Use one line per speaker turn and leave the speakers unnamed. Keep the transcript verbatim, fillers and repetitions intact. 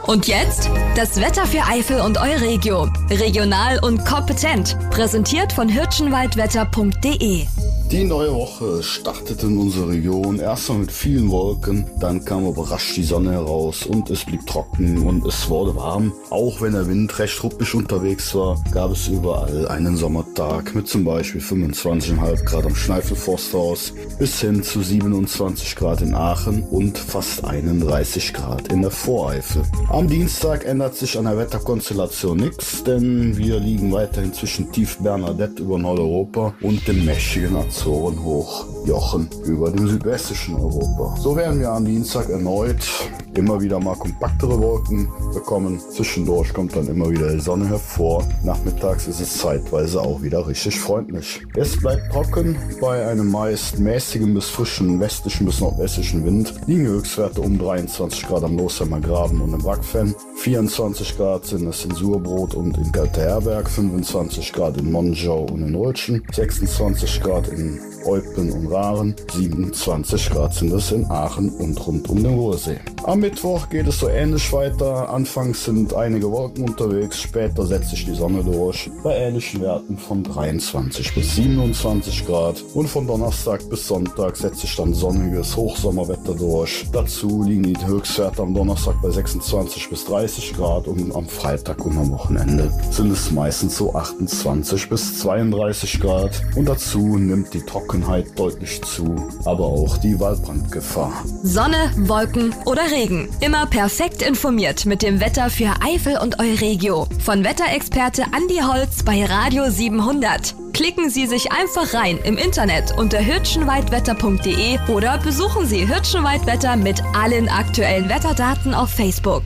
Und jetzt das Wetter für Eifel und Euregio. Regional und kompetent. Präsentiert von hirschenwaldwetter punkt de.
Die neue Woche startete in unserer Region erstmal mit vielen Wolken, dann kam überrascht die Sonne heraus und es blieb trocken und es wurde warm. Auch wenn der Wind recht ruppig unterwegs war, gab es überall einen Sommertag mit zum Beispiel fünfundzwanzig Komma fünf Grad am Schneifel-Forsthaus bis hin zu siebenundzwanzig Grad in Aachen und fast einunddreißig Grad in der Voreifel. Am Dienstag ändert sich an der Wetterkonstellation nichts, denn wir liegen weiterhin zwischen Tief Bernadette über Nordeuropa und dem mächtigen Azoren hoch Jochen über dem südwestlichen Europa. So werden wir am Dienstag erneut immer wieder mal kompaktere Wolken bekommen. Zwischendurch kommt dann immer wieder die Sonne hervor. Nachmittags ist es zeitweise auch wieder richtig freundlich. Es bleibt trocken. Bei einem meist mäßigen bis frischen westlichen bis nordwestlichen Wind liegen Höchstwerte um dreiundzwanzig Grad am Losheimer Graben und im Wackfen. vierundzwanzig Grad sind es in Surbrot und in Kalteherberg, fünfundzwanzig Grad in Monschau und in Röltschen, sechsundzwanzig Grad in Eupen und Rahren, siebenundzwanzig Grad sind es in Aachen und rund um den Ruhrsee. Am Mittwoch geht es so ähnlich weiter. Anfangs sind einige Wolken unterwegs, später setzt sich die Sonne durch bei ähnlichen Werten von dreiundzwanzig bis siebenundzwanzig Grad und von Donnerstag bis Sonntag setzt sich dann sonniges Hochsommerwetter durch. Dazu liegen die Höchstwerte am Donnerstag bei sechsundzwanzig bis dreißig Grad und am Freitag und am Wochenende sind es meistens so achtundzwanzig bis zweiunddreißig Grad und dazu nimmt die Trockenheit deutlich zu, aber auch die Waldbrandgefahr.
Sonne, Wolken oder Regen. Immer perfekt informiert mit dem Wetter für Eifel und Euregio. Von Wetterexperte Andi Holz bei Radio siebenhundert. Klicken Sie sich einfach rein im Internet unter hirschenwaldwetter punkt de oder besuchen Sie Hirschenwaldwetter mit allen aktuellen Wetterdaten auf Facebook.